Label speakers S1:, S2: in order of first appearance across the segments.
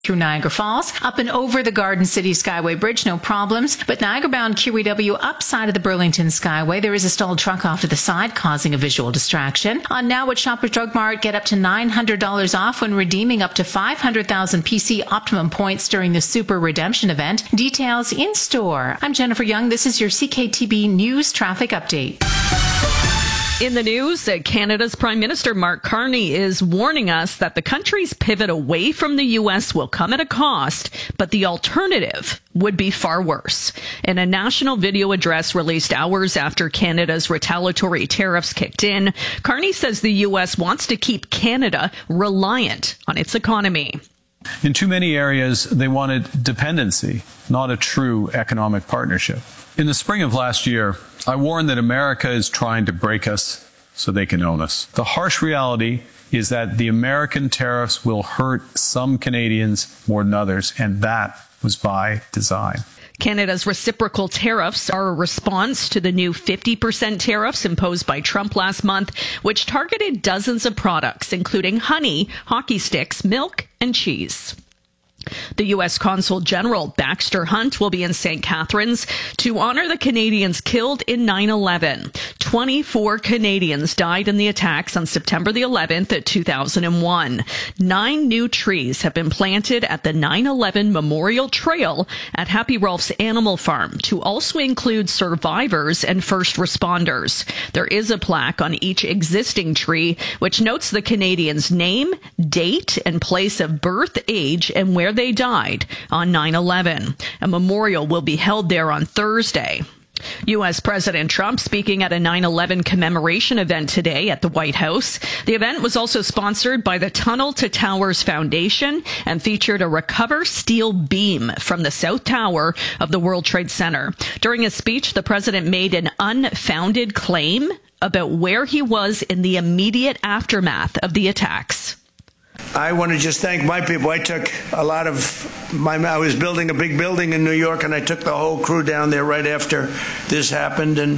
S1: through Niagara Falls. Up and over the Garden City Skyway Bridge, no problems. But Niagara-bound QEW upside of the Burlington Skyway, there is a stalled truck off to the side causing a visual distraction. On Now at Shoppers Drug Mart, get up to $900 off when redeeming up to 500,000 PC Optimum points during the Super Redemption event. Details in store. I'm Jennifer Young. This is your CKTB News Traffic Update.
S2: In the news, Canada's Prime Minister Mark Carney is warning us that the country's pivot away from the U.S. will come at a cost, but the alternative would be far worse. In a national video address released hours after Canada's retaliatory tariffs kicked in, Carney says the U.S. wants to keep Canada reliant on its economy.
S3: In too many areas, they wanted dependency, not a true economic partnership. In the spring of last year, I warned that America is trying to break us so they can own us. The harsh reality is that the American tariffs will hurt some Canadians more than others, and that was by design.
S2: Canada's reciprocal tariffs are a response to the new 50% tariffs imposed by Trump last month, which targeted dozens of products, including honey, hockey sticks, milk, and cheese. The U.S. Consul General Baxter Hunt will be in St. Catharines to honor the Canadians killed in 9/11. 24 Canadians died in the attacks on September the 11th, 2001. 9 new trees have been planted at the 9/11 Memorial Trail at Happy Ralph's Animal Farm to also include survivors and first responders. There is a plaque on each existing tree which notes the Canadians' name, date, and place of birth, age, and where they died on 9/11. A memorial will be held there on Thursday. U.S. President Trump speaking at a 9/11 commemoration event today at the White House. The event was also sponsored by the Tunnel to Towers Foundation and featured a recover steel beam from the South Tower of the World Trade Center. During his speech, the president made an unfounded claim about where he was in the immediate aftermath of the attacks.
S4: I want to just thank my people. I took a lot of I was building a big building in New York, and I took the whole crew down there right after this happened, and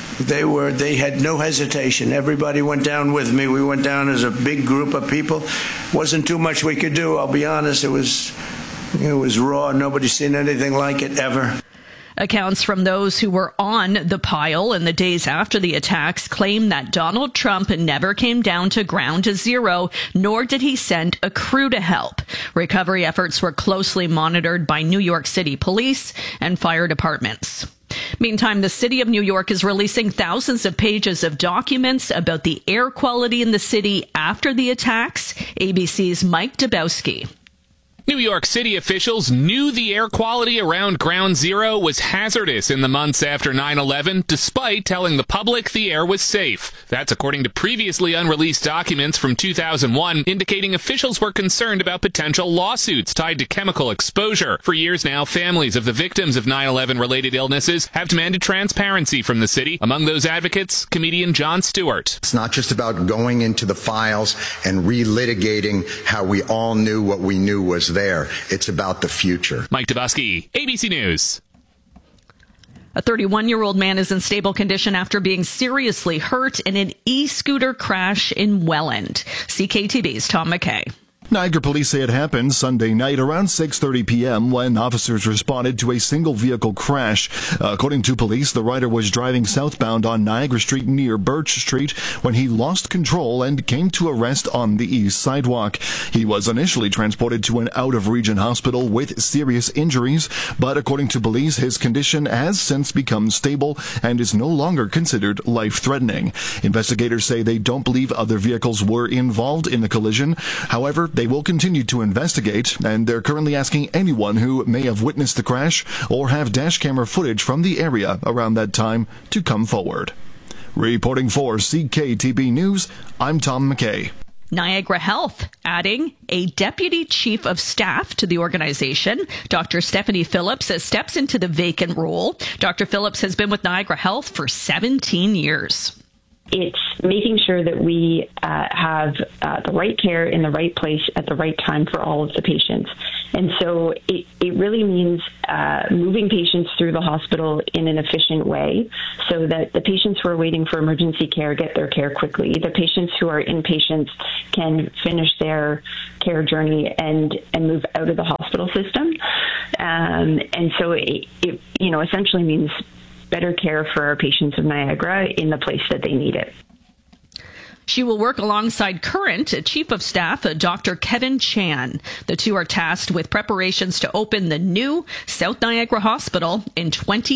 S4: they had no hesitation. Everybody went down with me. We went down as a big group of people. Wasn't too much we could do, I'll be honest. It was raw. Nobody's seen anything like it ever.
S2: Accounts from those who were on the pile in the days after the attacks claim that Donald Trump never came down to ground zero, nor did he send a crew to help. Recovery efforts were closely monitored by New York City police and fire departments. Meantime, the city of New York is releasing thousands of pages of documents about the air quality in the city after the attacks. ABC's Mike Dabowski.
S5: New York City officials knew the air quality around Ground Zero was hazardous in the months after 9/11, despite telling the public the air was safe. That's according to previously unreleased documents from 2001, indicating officials were concerned about potential lawsuits tied to chemical exposure. For years now, families of the victims of 9/11-related illnesses have demanded transparency from the city. Among those advocates, comedian Jon Stewart.
S6: It's not just about going into the files and relitigating how we all knew what we knew was there. It's about the future.
S5: Mike Dabowski, ABC News.
S2: A 31-year-old man is in stable condition after being seriously hurt in an e-scooter crash in Welland. CKTV's Tom McKay.
S7: Niagara police say it happened Sunday night around 6:30 p.m. when officers responded to a single vehicle crash. According to police, the rider was driving southbound on Niagara Street near Birch Street when he lost control and came to a rest on the east sidewalk. He was initially transported to an out-of-region hospital with serious injuries, but according to police, his condition has since become stable and is no longer considered life-threatening. Investigators say they don't believe other vehicles were involved in the collision. However, they will continue to investigate, and they're currently asking anyone who may have witnessed the crash or have dash camera footage from the area around that time to come forward. Reporting for CKTB News, I'm Tom McKay.
S2: Niagara Health adding a deputy chief of staff to the organization. Dr. Stephanie Phillips steps into the vacant role. Dr. Phillips has been with Niagara Health for 17 years.
S8: It's making sure that we have the right care in the right place at the right time for all of the patients. And so it really means moving patients through the hospital in an efficient way so that the patients who are waiting for emergency care get their care quickly. The patients who are inpatients can finish their care journey and move out of the hospital system. And so it essentially means better care for our patients of Niagara in the place that they need it.
S2: She will work alongside current Chief of Staff, Dr. Kevin Chan. The two are tasked with preparations to open the new South Niagara Hospital in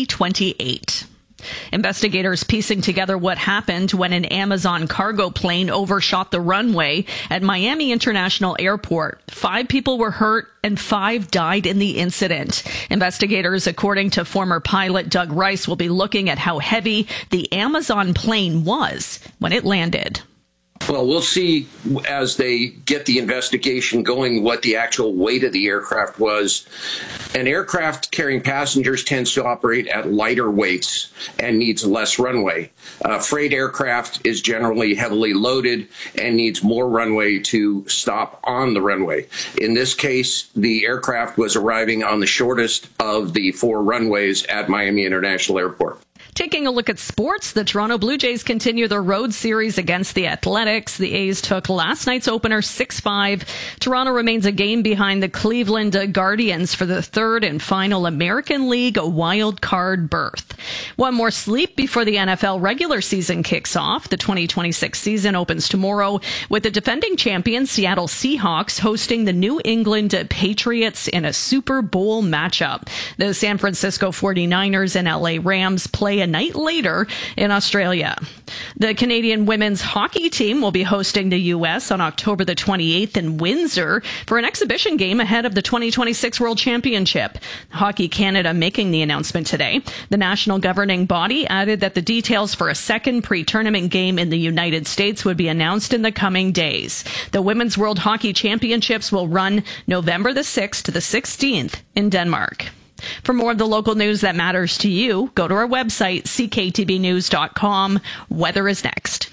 S2: 2028. Investigators piecing together what happened when an Amazon cargo plane overshot the runway at Miami International Airport. 5 people were hurt and 5 died in the incident. Investigators, according to former pilot Doug Rice, will be looking at how heavy the Amazon plane was when it landed.
S9: Well, we'll see as they get the investigation going what the actual weight of the aircraft was. An aircraft carrying passengers tends to operate at lighter weights and needs less runway. Freight aircraft is generally heavily loaded and needs more runway to stop on the runway. In this case, the aircraft was arriving on the shortest of the 4 runways at Miami International Airport.
S2: Taking a look at sports, the Toronto Blue Jays continue their road series against the Athletics. The A's took last night's opener 6-5. Toronto remains a game behind the Cleveland Guardians for the third and final American League wild card berth. One more sleep before the NFL regular season kicks off. The 2026 season opens tomorrow with the defending champion Seattle Seahawks hosting the New England Patriots in a Super Bowl matchup. The San Francisco 49ers and LA Rams play a night later in Australia. The Canadian women's hockey team will be hosting the U.S. on October the 28th in Windsor for an exhibition game ahead of the 2026 World Championship. Hockey Canada making the announcement today. The national governing body added that the details for a second pre-tournament game in the United States would be announced in the coming days. The Women's World Hockey Championships will run November the 6th to the 16th in Denmark. For more of the local news that matters to you, go to our website, cktbnews.com. Weather is next.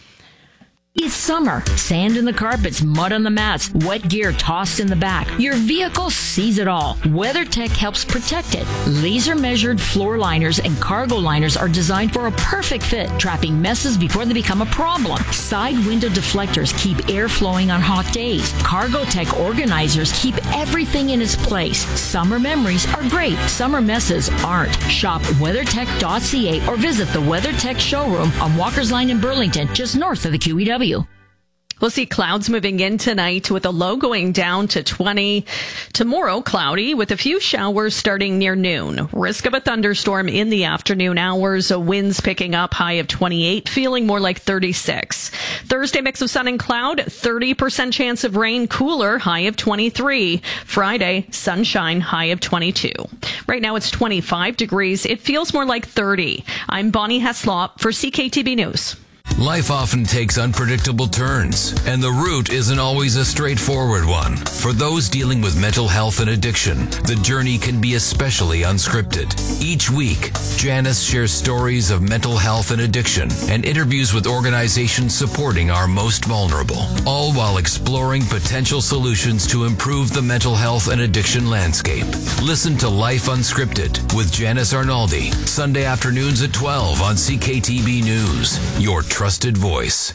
S10: It's summer. Sand in the carpets, mud on the mats, wet gear tossed in the back. Your vehicle sees it all. WeatherTech helps protect it. Laser-measured floor liners and cargo liners are designed for a perfect fit, trapping messes before they become a problem. Side window deflectors keep air flowing on hot days. CargoTech organizers keep everything in its place. Summer memories are great. Summer messes aren't. Shop WeatherTech.ca or visit the WeatherTech showroom on Walker's Line in Burlington, just north of the QEW.
S2: We'll see clouds moving in tonight with a low going down to 20. Tomorrow, cloudy with a few showers starting near noon. Risk of a thunderstorm in the afternoon hours. Winds picking up, high of 28, feeling more like 36. Thursday, mix of sun and cloud, 30% chance of rain, cooler, high of 23. Friday, sunshine, high of 22. Right now, it's 25 degrees. It feels more like 30. I'm Bonnie Heslop for CKTB News.
S11: Life often takes unpredictable turns, and the route isn't always a straightforward one. For those dealing with mental health and addiction, the journey can be especially unscripted. Each week, Janice shares stories of mental health and addiction and interviews with organizations supporting our most vulnerable, all while exploring potential solutions to improve the mental health and addiction landscape. Listen to Life Unscripted with Janice Arnaldi, Sunday afternoons at 12 on CKTB News, your trusted voice.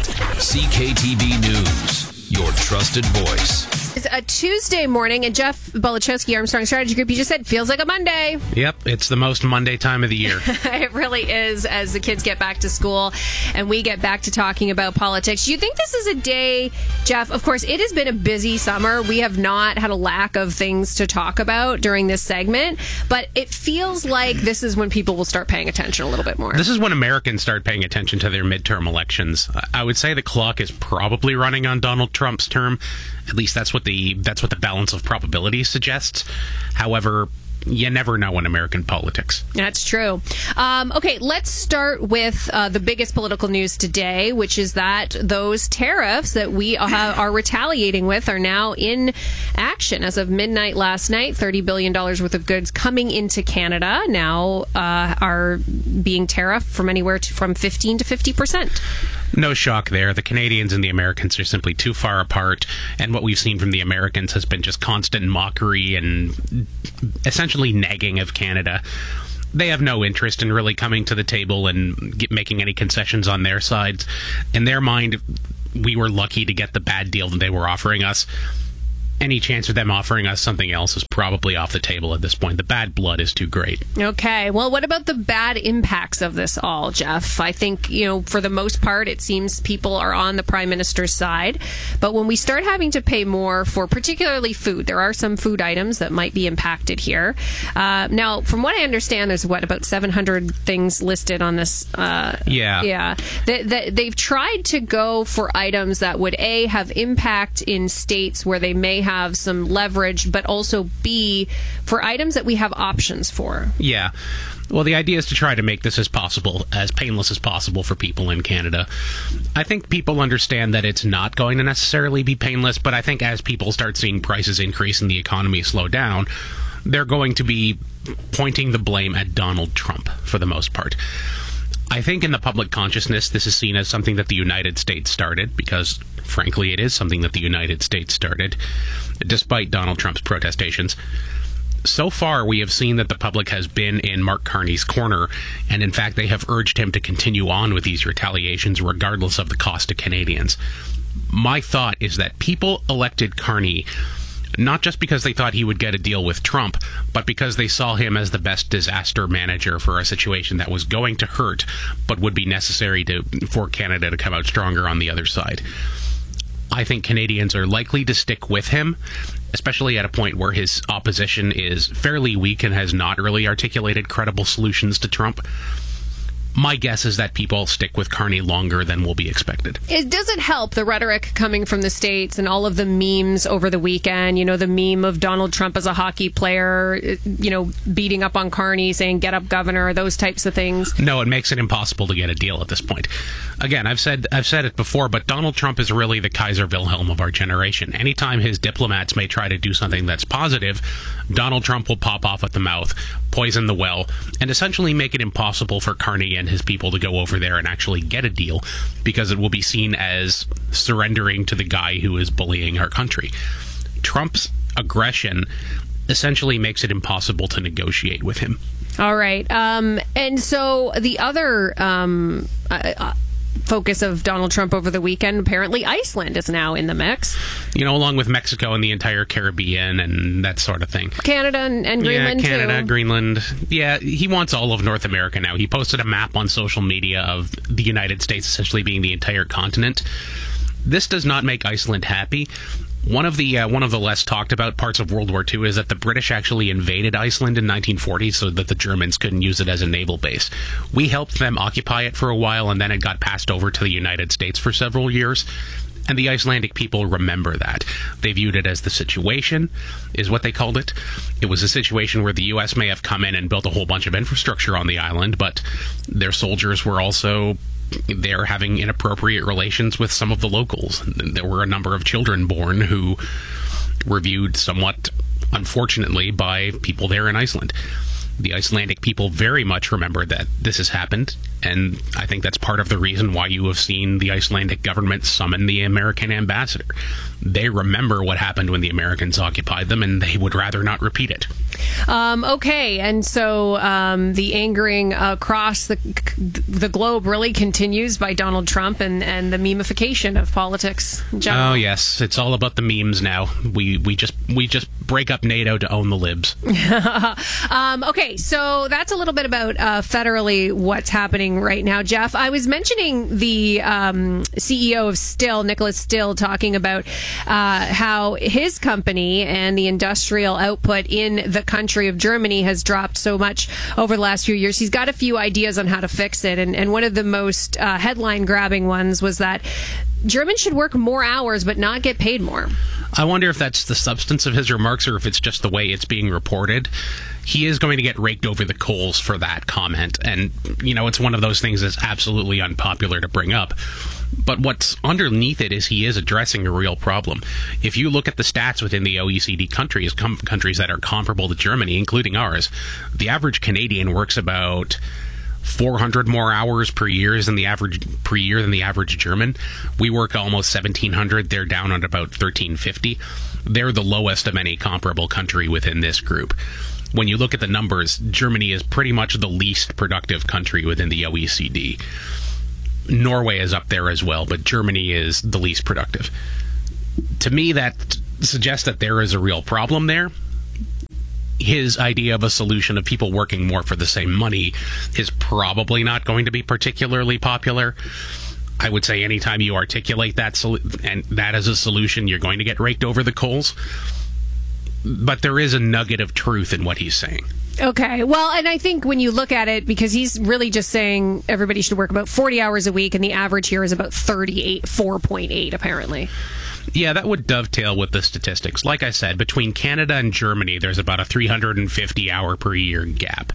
S11: CKTB News, your trusted voice.
S12: It's a Tuesday morning, and Jeff Belichowski, Armstrong Strategy Group, you just said, feels like a Monday.
S13: Yep, it's the most Monday time of the year.
S12: It really is, as the kids get back to school and we get back to talking about politics. Do you think this is a day, Jeff? Of course, it has been a busy summer. We have not had a lack of things to talk about during this segment, but it feels like this is when people will start paying attention a little bit more.
S13: This is when Americans start paying attention to their midterm elections. I would say the clock is probably running on Donald Trump's term. At least that's what the balance of probability suggests. However, you never know in American politics.
S12: That's true. Okay, let's start with the biggest political news today, which is that those tariffs that we are retaliating with are now in action. As of midnight last night, $30 billion worth of goods coming into Canada now are being tariffed from anywhere from 15 to 50%.
S13: No shock there. The Canadians and the Americans are simply too far apart, and what we've seen from the Americans has been just constant mockery and essentially nagging of Canada. They have no interest in really coming to the table and making any concessions on their sides. In their mind, we were lucky to get the bad deal that they were offering us. Any chance of them offering us something else is probably off the table at this point. The bad blood is too great.
S12: Okay. Well, what about the bad impacts of this all, Jeff? I think, for the most part, it seems people are on the Prime Minister's side. But when we start having to pay more for particularly food, there are some food items that might be impacted here. Now, from what I understand, there's about 700 things listed on this. Yeah. They've tried to go for items that would, A, have impact in states where they may have some leverage, but also B, for items that we have options for.
S13: Yeah. Well, the idea is to try to make this as painless as possible for people in Canada. I think people understand that it's not going to necessarily be painless, but I think as people start seeing prices increase and the economy slow down, they're going to be pointing the blame at Donald Trump for the most part. I think in the public consciousness, this is seen as something that the United States started, because, frankly, it is something that the United States started, despite Donald Trump's protestations. So far, we have seen that the public has been in Mark Carney's corner, and in fact, they have urged him to continue on with these retaliations regardless of the cost to Canadians. My thought is that people elected Carney not just because they thought he would get a deal with Trump, but because they saw him as the best disaster manager for a situation that was going to hurt, but would be necessary for Canada to come out stronger on the other side. I think Canadians are likely to stick with him, especially at a point where his opposition is fairly weak and has not really articulated credible solutions to Trump. My guess is that people stick with Carney longer than will be expected.
S12: Does it help, the rhetoric coming from the States and all of the memes over the weekend? The meme of Donald Trump as a hockey player, beating up on Carney, saying, "Get up, governor," those types of things?
S13: No, it makes it impossible to get a deal at this point. Again, I've said it before, but Donald Trump is really the Kaiser Wilhelm of our generation. Anytime his diplomats may try to do something that's positive, Donald Trump will pop off at the mouth, poison the well, and essentially make it impossible for Carney and his people to go over there and actually get a deal, because it will be seen as surrendering to the guy who is bullying our country. Trump's aggression essentially makes it impossible to negotiate with him.
S12: All right. And so the other focus of Donald Trump over the weekend, apparently Iceland is now in the mix.
S13: Along with Mexico and the entire Caribbean and that sort of thing.
S12: Canada and Greenland,
S13: yeah, Canada,
S12: too.
S13: Greenland. Yeah, he wants all of North America now. He posted a map on social media of the United States essentially being the entire continent. This does not make Iceland happy. One of the less talked about parts of World War II is that the British actually invaded Iceland in 1940 so that the Germans couldn't use it as a naval base. We helped them occupy it for a while, and then it got passed over to the United States for several years. And the Icelandic people remember that. They viewed it as the situation, is what they called it. It was a situation where the U.S. may have come in and built a whole bunch of infrastructure on the island, but their soldiers were also there having inappropriate relations with some of the locals. There were a number of children born who were viewed somewhat unfortunately by people there in Iceland. The Icelandic people very much remember that this has happened, and I think that's part of the reason why you have seen the Icelandic government summon the American ambassador. They remember what happened when the Americans occupied them, and they would rather not repeat it.
S12: Okay, and so the angering across the globe really continues by Donald Trump and the memification of politics in general.
S13: Oh yes, it's all about the memes now. We just break up NATO to own the libs.
S12: Okay, so that's a little bit about federally what's happening right now, Jeff. I was mentioning the CEO of Still, Nicholas Still, talking about how his company and the industrial output in the country of Germany has dropped so much over the last few years. He's got a few ideas on how to fix it, and one of the most headline-grabbing ones was that Germans should work more hours but not get paid more.
S13: I wonder if that's the substance of his remarks or if it's just the way it's being reported. He is going to get raked over the coals for that comment. And, it's one of those things that's absolutely unpopular to bring up. But what's underneath it is he is addressing a real problem. If you look at the stats within the OECD countries, countries that are comparable to Germany, including ours, the average Canadian works about 400 more hours per year than the average German. We work almost 1,700. They're down at about 1,350. They're the lowest of any comparable country within this group. When you look at the numbers, Germany is pretty much the least productive country within the OECD. Norway is up there as well, but Germany is the least productive. To me, that suggests that there is a real problem there. His idea of a solution of people working more for the same money is probably not going to be particularly popular. I would say anytime you articulate that and that as a solution, you're going to get raked over the coals. But there is a nugget of truth in what he's saying.
S12: Okay. Well, and I think when you look at it, because he's really just saying everybody should work about 40 hours a week, and the average here is about 4.8, apparently.
S13: Yeah, that would dovetail with the statistics. Like I said, between Canada and Germany, there's about a 350-hour per year gap.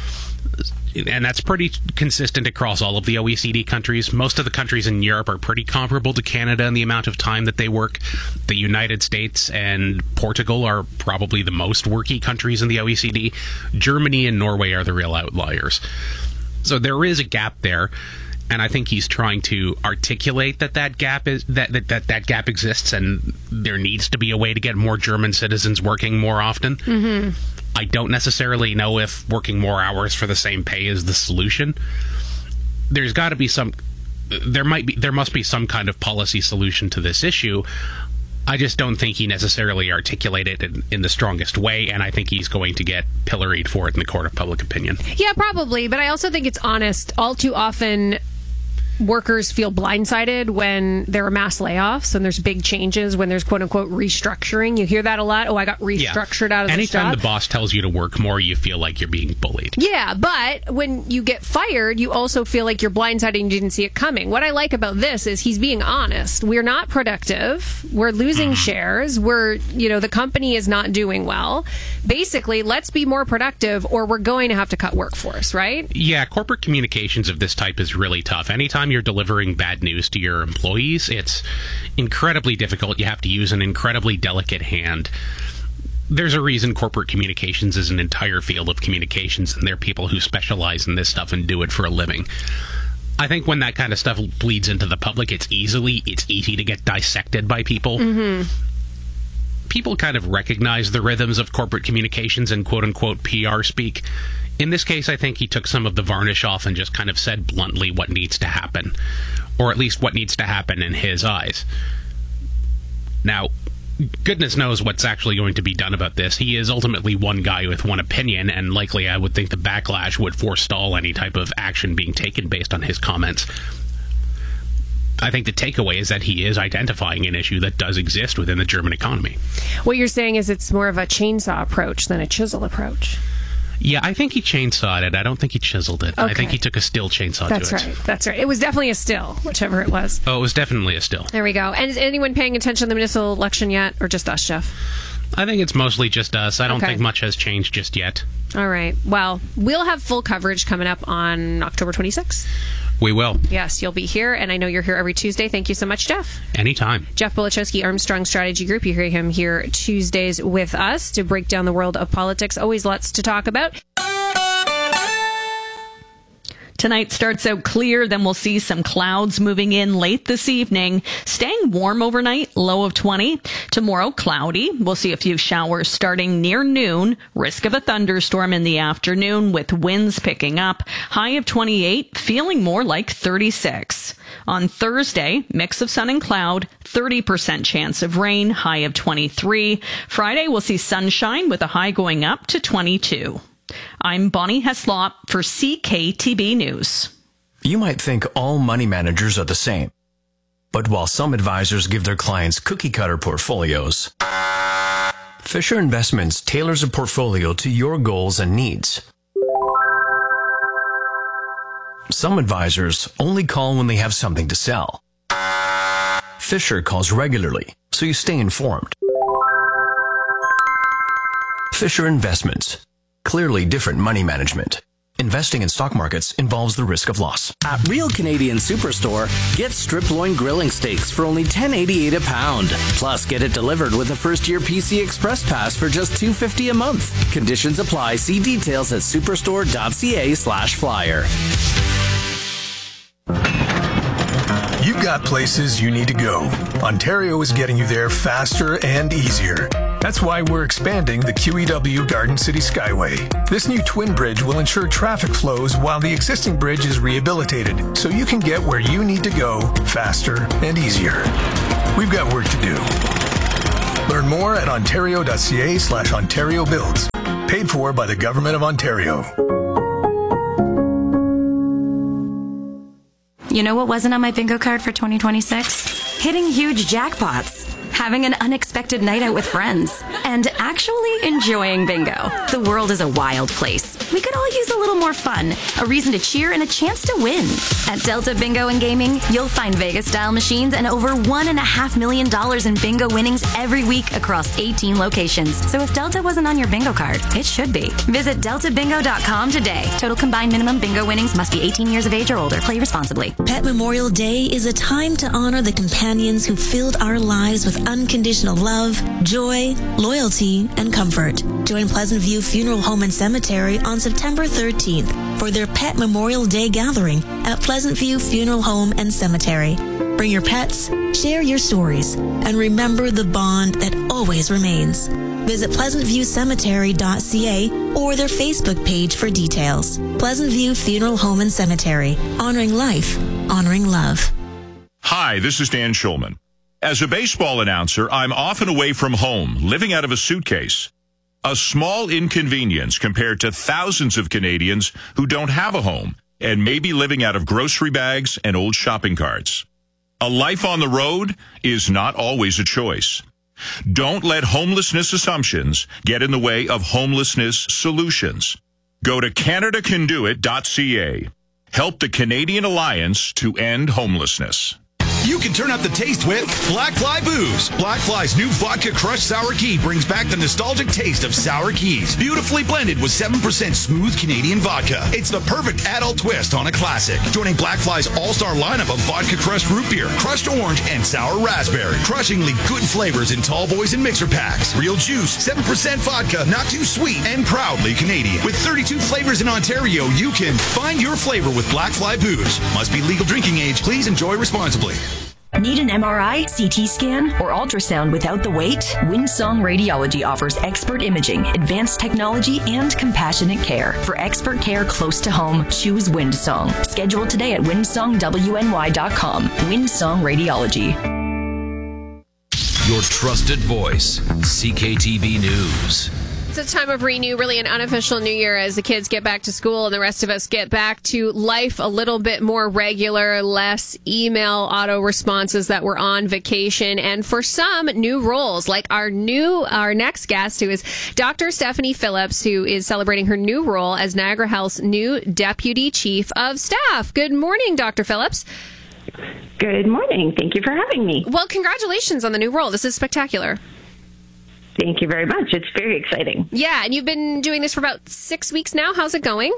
S13: And that's pretty consistent across all of the OECD countries. Most of the countries in Europe are pretty comparable to Canada in the amount of time that they work. The United States and Portugal are probably the most worky countries in the OECD. Germany and Norway are the real outliers. So there is a gap there. And I think he's trying to articulate that gap is that gap exists, and there needs to be a way to get more German citizens working more often. Mm-hmm. I don't necessarily know if working more hours for the same pay is the solution. There's got to be there must be some kind of policy solution to this issue. I just don't think he necessarily articulated it in the strongest way, and I think he's going to get pilloried for it in the court of public opinion.
S12: Yeah, probably, but I also think it's honest. All too often, workers feel blindsided when there are mass layoffs and there's big changes, when there's quote-unquote restructuring. You hear that a lot. Oh, I got restructured out of this job.
S13: Anytime the boss tells you to work more, you feel like you're being bullied.
S12: Yeah, but when you get fired, you also feel like you're blindsided and you didn't see it coming. What I like about this is he's being honest. We're not productive. We're losing shares. The company is not doing well. Basically, let's be more productive or we're going to have to cut workforce, right?
S13: Yeah, corporate communications of this type is really tough. Anytime you're delivering bad news to your employees, it's incredibly difficult. You have to use an incredibly delicate hand. There's a reason corporate communications is an entire field of communications, and there are people who specialize in this stuff and do it for a living. I think when that kind of stuff bleeds into the public, it's easy to get dissected by people. Mm-hmm. People kind of recognize the rhythms of corporate communications and quote-unquote PR speak. In this case, I think he took some of the varnish off and just kind of said bluntly what needs to happen, or at least what needs to happen in his eyes. Now, goodness knows what's actually going to be done about this. He is ultimately one guy with one opinion, and likely I would think the backlash would forestall any type of action being taken based on his comments. I think the takeaway is that he is identifying an issue that does exist within the German economy.
S12: What you're saying is it's more of a chainsaw approach than a chisel approach.
S13: Yeah, I think he chainsawed it. I don't think he chiseled it. Okay. I think he took a still chainsaw to it.
S12: That's right. It was definitely a still, whichever it was.
S13: Oh, it was definitely a still.
S12: There we go. And is anyone paying attention to the municipal election yet, or just us, Jeff?
S13: I think it's mostly just us. I don't think much has changed just yet.
S12: All right. Well, we'll have full coverage coming up on October 26th.
S13: We will.
S12: Yes, you'll be here, and I know you're here every Tuesday. Thank you so much, Jeff.
S13: Anytime.
S12: Jeff Bulichowski, Armstrong Strategy Group. You hear him here Tuesdays with us to break down the world of politics. Always lots to talk about.
S2: Tonight starts out clear, then we'll see some clouds moving in late this evening. Staying warm overnight, low of 20. Tomorrow, cloudy. We'll see a few showers starting near noon. Risk of a thunderstorm in the afternoon with winds picking up. High of 28, feeling more like 36. On Thursday, mix of sun and cloud, 30% chance of rain, high of 23. Friday, we'll see sunshine with a high going up to 22. I'm Bonnie Heslop for CKTB News.
S14: You might think all money managers are the same. But while some advisors give their clients cookie-cutter portfolios, Fisher Investments tailors a portfolio to your goals and needs. Some advisors only call when they have something to sell. Fisher calls regularly, so you stay informed. Fisher Investments. Clearly different money management. Investing in stock markets involves the risk of loss.
S15: At Real Canadian Superstore, get strip loin grilling steaks for only $10.88 a pound. Plus, get it delivered with a first-year PC Express Pass for just $2.50 a month. Conditions apply. See details at superstore.ca/flyer.
S16: You've got places you need to go. Ontario is getting you there faster and easier. That's why we're expanding the QEW Garden City Skyway. This new twin bridge will ensure traffic flows while the existing bridge is rehabilitated, so you can get where you need to go faster and easier. We've got work to do. Learn more at ontario.ca/Ontario Builds. Paid for by the Government of Ontario.
S17: You know what wasn't on my bingo card for 2026? Hitting huge jackpots, having an unexpected night out with friends, and actually enjoying bingo. The world is a wild place. We could all use a little more fun, a reason to cheer, and a chance to win. At Delta Bingo and Gaming, you'll find Vegas-style machines and over $1.5 million in bingo winnings every week across 18 locations. So if Delta wasn't on your bingo card, it should be. Visit deltabingo.com today. Total combined minimum bingo winnings must be 18 years of age or older. Play responsibly.
S18: Pet Memorial Day is a time to honor the companions who filled our lives with unconditional love, joy, loyalty, and comfort. Join Pleasant View Funeral Home and Cemetery on September 13th for their Pet Memorial Day gathering at Pleasant View Funeral Home and Cemetery. Bring your pets, share your stories, and remember the bond that always remains. Visit pleasantviewcemetery.ca or their Facebook page for details. Pleasant View Funeral Home and Cemetery. Honoring life, honoring love.
S19: Hi, this is Dan Schulman. As a baseball announcer, I'm often away from home, living out of a suitcase. A small inconvenience compared to thousands of Canadians who don't have a home and may be living out of grocery bags and old shopping carts. A life on the road is not always a choice. Don't let homelessness assumptions get in the way of homelessness solutions. Go to CanadaCanDoIt.ca. Help the Canadian Alliance to End Homelessness.
S20: You can turn up the taste with Black Fly Booze. Black Fly's new vodka crushed sour key brings back the nostalgic taste of sour keys. Beautifully blended with 7% smooth Canadian vodka. It's the perfect adult twist on a classic. Joining Black Fly's all-star lineup of vodka crushed root beer, crushed orange, and sour raspberry. Crushingly good flavors in tall boys and mixer packs. Real juice, 7% vodka, not too sweet, and proudly Canadian. With 32 flavors in Ontario, you can find your flavor with Black Fly Booze. Must be legal drinking age. Please enjoy responsibly.
S21: Need an MRI, CT scan, or ultrasound without the wait? Windsong Radiology offers expert imaging, advanced technology, and compassionate care. For expert care close to home, choose Windsong. Schedule today at windsongwny.com. Windsong Radiology.
S11: Your trusted voice, CKTV News.
S12: It's a time of renew, really an unofficial new year as the kids get back to school and the rest of us get back to life a little bit more regular, less email auto responses that we're on vacation, and for some, new roles, like our next guest, who is Dr. Stephanie Phillips, who is celebrating her new role as Niagara Health's new Deputy Chief of Staff. Good morning, Dr. Phillips.
S8: Good morning. Thank you for having me.
S12: Well, congratulations on the new role. This is spectacular.
S8: Thank you very much. It's very exciting.
S12: Yeah, and you've been doing this for about 6 weeks now. How's it going?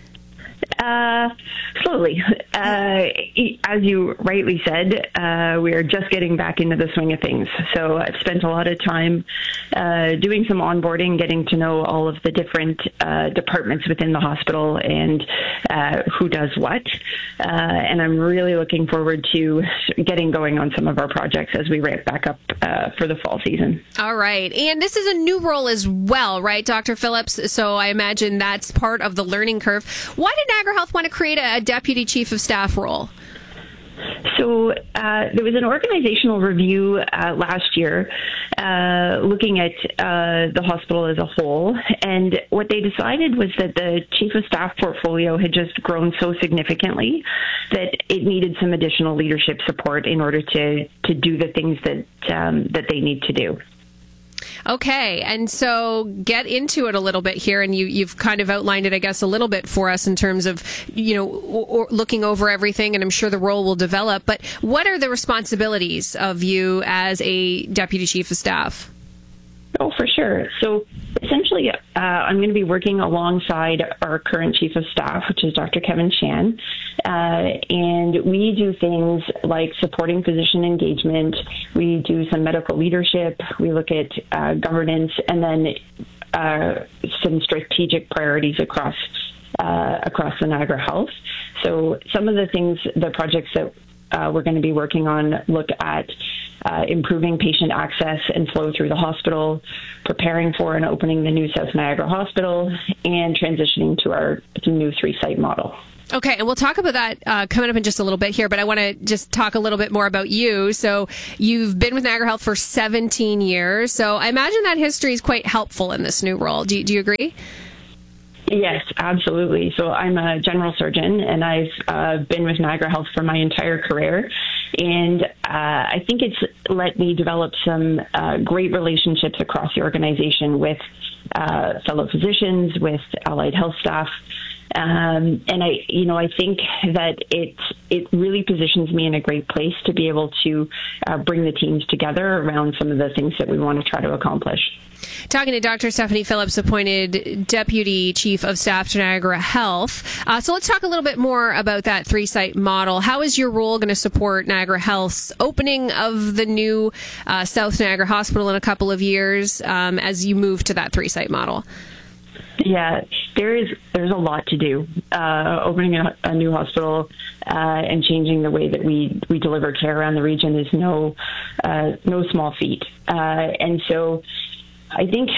S8: Slowly. As you rightly said, we are just getting back into the swing of things. So I've spent a lot of time doing some onboarding, getting to know all of the different departments within the hospital and who does what. And I'm really looking forward to getting going on some of our projects as we ramp back up for the fall season.
S12: All right. And this is a new role as well, right, Dr. Phillips? So I imagine that's part of the learning curve. Why did Niagara Health want to create a Deputy Chief of Staff role?
S8: So there was an organizational review last year looking at the hospital as a whole, and what they decided was that the Chief of Staff portfolio had just grown so significantly that it needed some additional leadership support in order to do the things that they need to do.
S12: Okay, and so get into it a little bit here, and you've kind of outlined it, I guess, a little bit for us in terms of, looking over everything, and I'm sure the role will develop. But what are the responsibilities of you as a Deputy Chief of Staff?
S8: Oh, for sure. So essentially, I'm going to be working alongside our current Chief of Staff, which is Dr. Kevin Chan. And we do things like supporting physician engagement. We do some medical leadership. We look at governance, and then some strategic priorities across the Niagara Health. So some of the projects that we're going to be working on look at improving patient access and flow through the hospital, preparing for and opening the new South Niagara Hospital, and transitioning to our new 3-site model.
S12: Okay, and we'll talk about that coming up in just a little bit here, but I want to just talk a little bit more about you. So you've been with Niagara Health for 17 years, so I imagine that history is quite helpful in this new role. Do you agree?
S8: Yes, absolutely. So I'm a general surgeon, and I've been with Niagara Health for my entire career. And I think it's let me develop some great relationships across the organization with fellow physicians, with allied health staff. And I think that it really positions me in a great place to be able to bring the teams together around some of the things that we want to try to accomplish.
S12: Talking to Dr. Stephanie Phillips, appointed Deputy Chief of Staff to Niagara Health. So let's talk a little bit more about that 3-site model. How is your role going to support Niagara Health's opening of the new South Niagara Hospital in a couple of years as you move to that 3-site model?
S8: Yeah, there's a lot to do. Opening a new hospital and changing the way that we deliver care around the region is no small feat. And so I think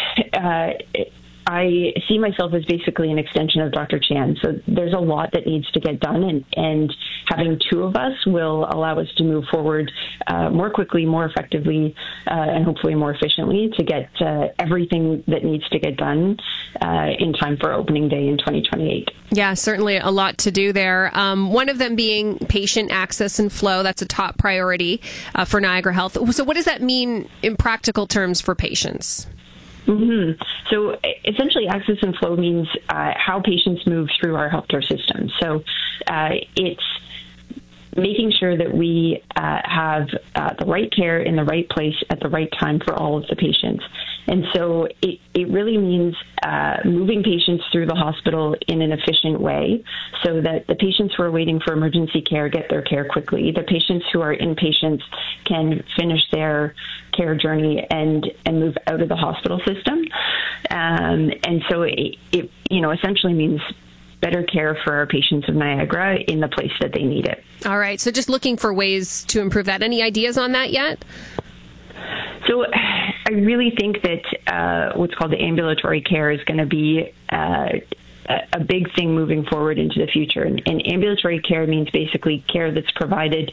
S8: I see myself as basically an extension of Dr. Chan. So there's a lot that needs to get done, and having two of us will allow us to move forward more quickly, more effectively, and hopefully more efficiently to get everything that needs to get done in time for opening day in 2028.
S12: Yeah, certainly a lot to do there. One of them being patient access and flow. That's a top priority for Niagara Health. So what does that mean in practical terms for patients?
S8: Mm-hmm. So essentially, access and flow means how patients move through our healthcare system. So it's making sure that we have the right care in the right place at the right time for all of the patients. And so it really means moving patients through the hospital in an efficient way so that the patients who are waiting for emergency care get their care quickly. The patients who are inpatients can finish their care journey and move out of the hospital system. And so it essentially means better care for our patients of Niagara in the place that they need it.
S12: All right. So just looking for ways to improve that. Any ideas on that yet?
S8: So I really think that what's called the ambulatory care is going to be a big thing moving forward into the future. And ambulatory care means basically care that's provided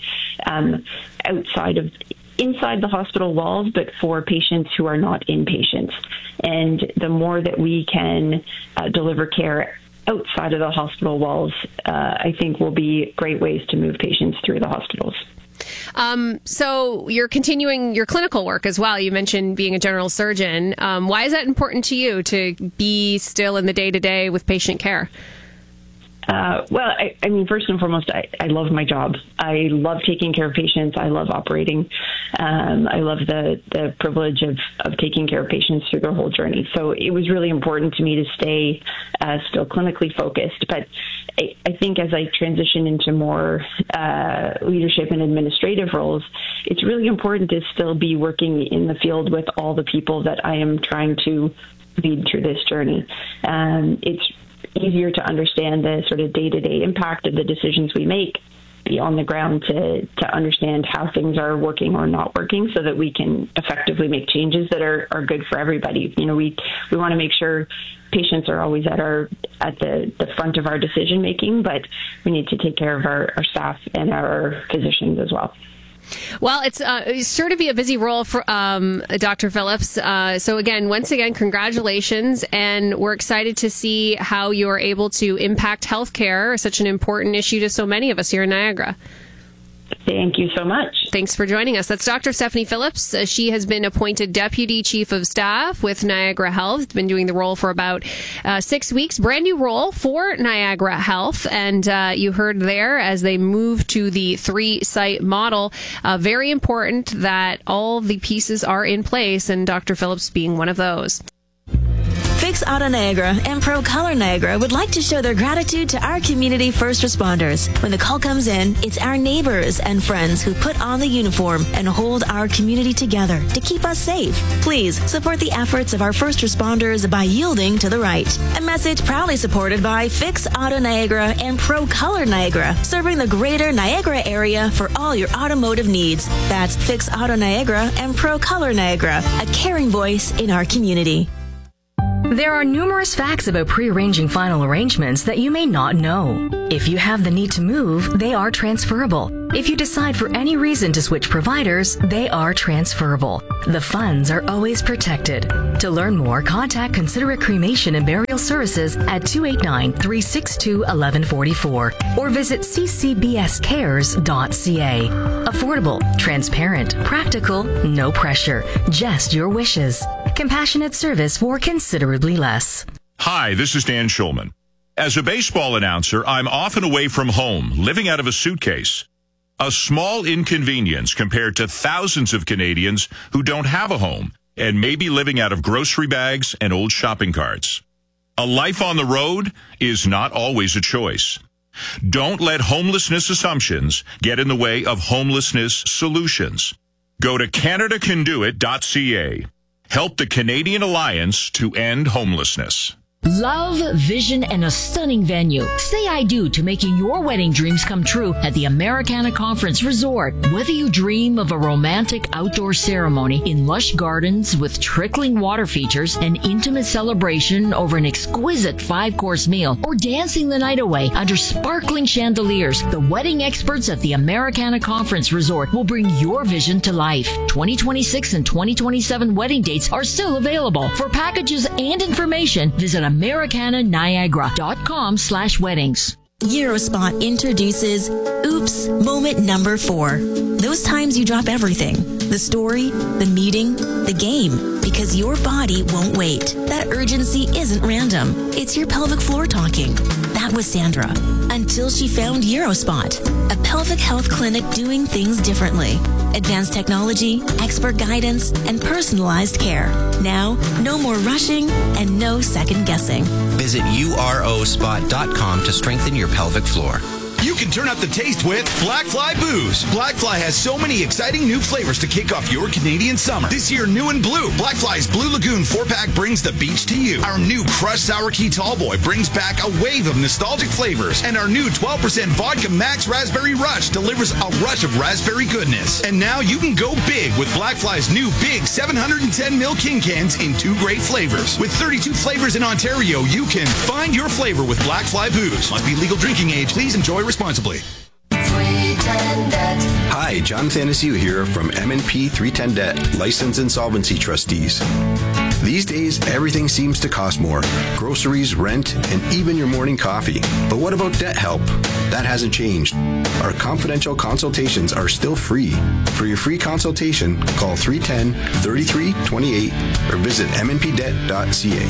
S8: inside the hospital walls, but for patients who are not inpatients. And the more that we can deliver care outside of the hospital walls, I think will be great ways to move patients through the hospitals.
S12: So you're continuing your clinical work as well. You mentioned being a general surgeon. Why is that important to you to be still in the day-to-day with patient care?
S8: Well, I mean, first and foremost, I love my job. I love taking care of patients. I love operating. I love the privilege of taking care of patients through their whole journey. So it was really important to me to stay still clinically focused. But I think as I transition into more leadership and administrative roles, it's really important to still be working in the field with all the people that I am trying to lead through this journey. It's easier to understand the sort of day-to-day impact of the decisions we make, be on the ground to understand how things are working or not working so that we can effectively make changes that are good for everybody. You know, we want to make sure patients are always at the front of our decision making, but we need to take care of our staff and our physicians as well.
S12: Well, it's sure to be a busy role for Dr. Phillips. So again, once again, congratulations. And we're excited to see how you're able to impact healthcare, such an important issue to so many of us here in Niagara.
S8: Thank you so much.
S12: Thanks for joining us. That's Dr. Stephanie Phillips. She has been appointed Deputy Chief of Staff with Niagara Health. Been doing the role for about 6 weeks. Brand new role for Niagara Health. And you heard there, as they move to the 3-site model, very important that all the pieces are in place, and Dr. Phillips being one of those.
S18: Fix Auto Niagara and Pro Color Niagara would like to show their gratitude to our community first responders. When the call comes in, it's our neighbors and friends who put on the uniform and hold our community together to keep us safe. Please support the efforts of our first responders by yielding to the right. A message proudly supported by Fix Auto Niagara and Pro Color Niagara, serving the greater Niagara area for all your automotive needs. That's Fix Auto Niagara and Pro Color Niagara, a caring voice in our community.
S21: There are numerous facts about pre-arranging final arrangements that you may not know. If you have the need to move, they are transferable. If you decide for any reason to switch providers, they are transferable. The funds are always protected. To learn more, contact Considerate Cremation and Burial Services at 289-362-1144 or visit ccbscares.ca. Affordable, transparent, practical, no pressure, just your wishes. Compassionate service for considerably less.
S19: Hi, this is Dan Schulman. As a baseball announcer, I'm often away from home, living out of a suitcase. A small inconvenience compared to thousands of Canadians who don't have a home and may be living out of grocery bags and old shopping carts. A life on the road is not always a choice. Don't let homelessness assumptions get in the way of homelessness solutions. Go to CanadaCanDoIt.ca. Help the Canadian Alliance to end homelessness.
S10: Love, vision, and a stunning venue. Say I do to making your wedding dreams come true at the Americana Conference Resort. Whether you dream of a romantic outdoor ceremony in lush gardens with trickling water features, an intimate celebration over an exquisite 5-course meal, or dancing the night away under sparkling chandeliers, the wedding experts at the Americana Conference Resort will bring your vision to life. 2026 and 2027 wedding dates are still available. For packages and information, visit AmericanaNiagara.com/weddings.
S18: Eurospot introduces Oops Moment number 4. Those times you drop everything. The story, the meeting, the game. Because your body won't wait. That urgency isn't random. It's your pelvic floor talking. That was Sandra. Until she found Eurospot, a pelvic health clinic doing things differently. Advanced technology, expert guidance, and personalized care. Now, no more rushing and no second guessing.
S1: Visit urospot.com to strengthen your pelvic floor.
S20: You can turn up the taste with Black Fly Booze. Black Fly has so many exciting new flavors to kick off your Canadian summer. This year, new and blue, Black Fly's Blue Lagoon 4-pack brings the beach to you. Our new Crushed Sour Key Tallboy brings back a wave of nostalgic flavors. And our new 12% Vodka Max Raspberry Rush delivers a rush of raspberry goodness. And now you can go big with Black Fly's new big 710ml King Cans in 2 great flavors. With 32 flavors in Ontario, you can find your flavor with Black Fly Booze. Must be legal drinking age. Please enjoy responsibly.
S22: Hi, John Thanasiu here from M&P 310 Debt, Licensed Insolvency Trustees. These days, everything seems to cost more. Groceries, rent, and even your morning coffee. But what about debt help? That hasn't changed. Our confidential consultations are still free. For your free consultation, call 310-3328 or visit mnpdebt.ca.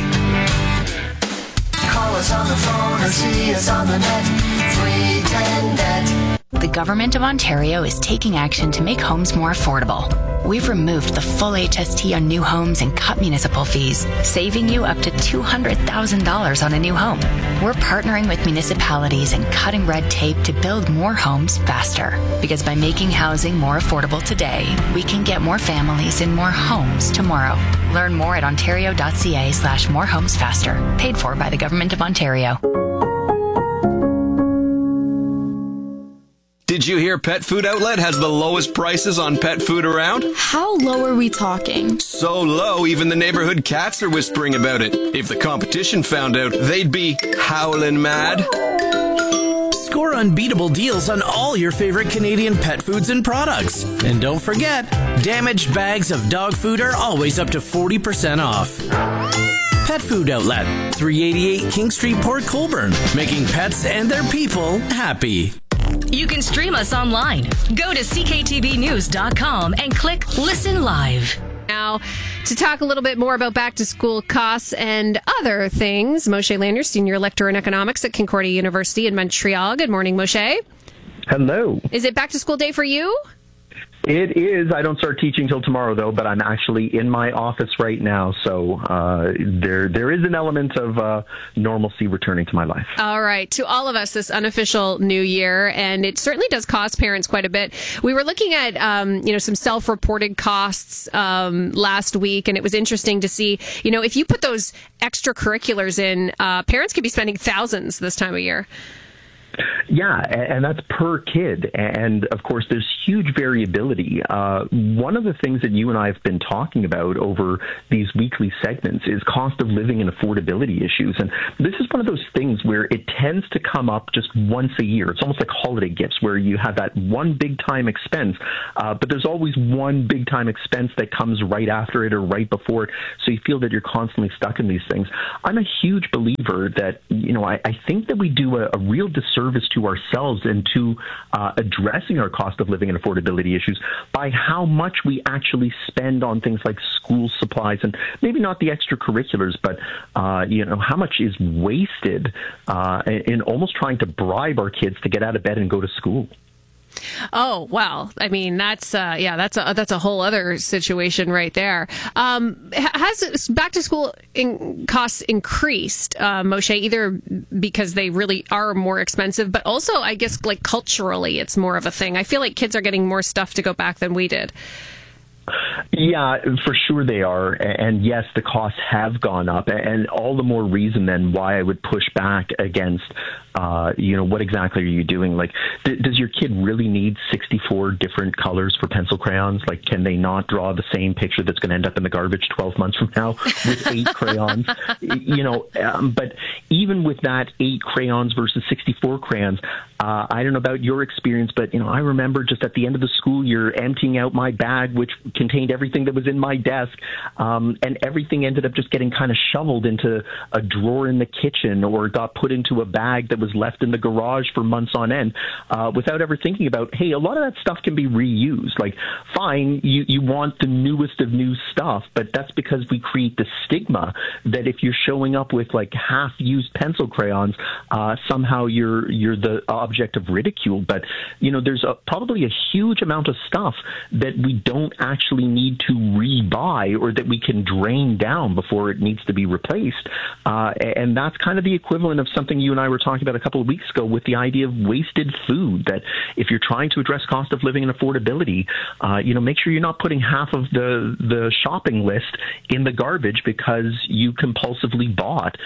S23: Call us on the phone or see us on the net. 310 Debt.
S24: The Government of Ontario is taking action to make homes more affordable. We've removed the full HST on new homes and cut municipal fees, saving you up to $200,000 on a new home. We're partnering with municipalities and cutting red tape to build more homes faster. Because by making housing more affordable today, we can get more families in more homes tomorrow. Learn more at ontario.ca/morehomesfaster. Paid for by the Government of Ontario.
S25: Did you hear Pet Food Outlet has the lowest prices on pet food around?
S26: How low are we talking?
S25: So low, even the neighborhood cats are whispering about it. If the competition found out, they'd be howling mad.
S27: Score unbeatable deals on all your favorite Canadian pet foods and products. And don't forget, damaged bags of dog food are always up to 40% off. Pet Food Outlet, 388 King Street, Port Colborne, making pets and their people happy.
S21: You can stream us online. Go to cktvnews.com and click Listen Live.
S12: Now, to talk a little bit more about back-to-school costs and other things, Moshe Lanyard, Senior Lecturer in Economics at Concordia University in Montreal. Good morning, Moshe.
S3: Hello.
S12: Is it back-to-school day for you?
S3: It is. I don't start teaching till tomorrow, though, but I'm actually in my office right now, so there is an element of normalcy returning to my life.
S12: All right. To all of us, this unofficial new year, and it certainly does cost parents quite a bit. We were looking at some self-reported costs last week, and it was interesting to see, if you put those extracurriculars in, parents could be spending thousands this time of year.
S3: Yeah, and that's per kid. And, of course, there's huge variability. One of the things that you and I have been talking about over these weekly segments is cost of living and affordability issues. And this is one of those things where it tends to come up just once a year. It's almost like holiday gifts where you have that one big-time expense, but there's always one big-time expense that comes right after it or right before it. So you feel that you're constantly stuck in these things. I'm a huge believer that, I think that we do a real disservice to ourselves and to addressing our cost of living and affordability issues by how much we actually spend on things like school supplies and maybe not the extracurriculars, but how much is wasted in almost trying to bribe our kids to get out of bed and go to school.
S12: Oh, well, I mean, that's a whole other situation right there. Has back to school costs increased, Moshe, either because they really are more expensive, but also, I guess, like culturally, it's more of a thing. I feel like kids are getting more stuff to go back than we did.
S3: Yeah, for sure they are. And yes, the costs have gone up, and all the more reason then why I would push back against, what exactly are you doing? Like, does your kid really need 64 different colors for pencil crayons? Like, can they not draw the same picture that's going to end up in the garbage 12 months from now with 8 crayons? But even with that 8 crayons versus 64 crayons, I don't know about your experience, but, I remember just at the end of the school year emptying out my bag, which contained everything that was in my desk, and everything ended up just getting kind of shoveled into a drawer in the kitchen or got put into a bag that was left in the garage for months on end without ever thinking about, hey, a lot of that stuff can be reused. Like, fine, you want the newest of new stuff, but that's because we create the stigma that if you're showing up with like half-used pencil crayons, somehow you're the object of ridicule. But, there's probably a huge amount of stuff that we don't actually need to rebuy or that we can drain down before it needs to be replaced. And that's kind of the equivalent of something you and I were talking about a couple of weeks ago with the idea of wasted food, that if you're trying to address cost of living and affordability, make sure you're not putting half of the shopping list in the garbage because you impulsively bought.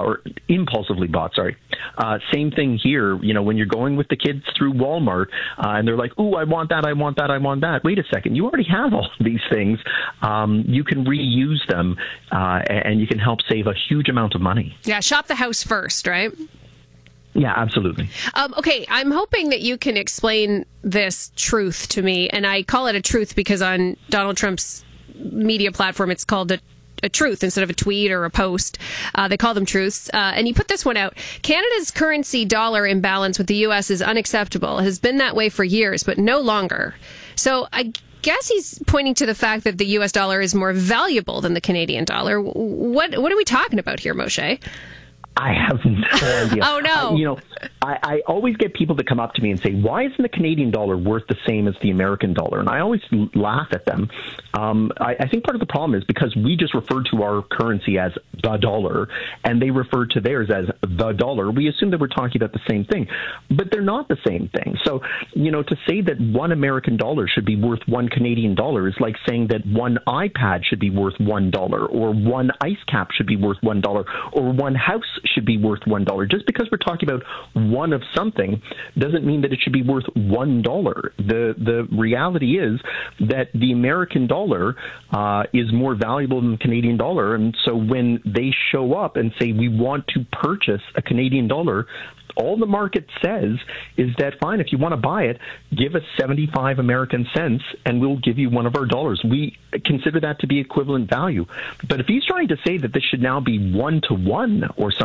S3: Same thing here, when you're going with the kids through Walmart and they're like, ooh, I want that, I want that, I want that. Wait a second, you already have all of these things. You can reuse them and you can help save a huge amount of money.
S12: Yeah, shop the house first, right?
S3: Yeah, absolutely.
S12: Okay, I'm hoping that you can explain this truth to me, and I call it a truth because on Donald Trump's media platform, it's called a truth instead of a tweet or a post. They call them truths. And you put this one out. Canada's currency dollar imbalance with the U.S. is unacceptable. It has been that way for years, but no longer. So I guess he's pointing to the fact that the U.S. dollar is more valuable than the Canadian dollar. What are we talking about here, Moshe?
S3: I have no idea.
S12: Oh, no.
S3: I always get people that come up to me and say, why isn't the Canadian dollar worth the same as the American dollar? And I always laugh at them. I think part of the problem is because we just refer to our currency as the dollar, and they refer to theirs as the dollar. We assume that we're talking about the same thing, but they're not the same thing. So, to say that one American dollar should be worth one Canadian dollar is like saying that one iPad should be worth $1, or one ice cap should be worth $1, or one house should be worth $1. Just because we're talking about one of something doesn't mean that it should be worth $1. The reality is that the American dollar is more valuable than the Canadian dollar, and so when they show up and say we want to purchase a Canadian dollar, all the market says is that, fine, if you want to buy it, give us 75 American cents and we'll give you one of our dollars. We consider that to be equivalent value. But if he's trying to say that this should now be 1-to-1 or something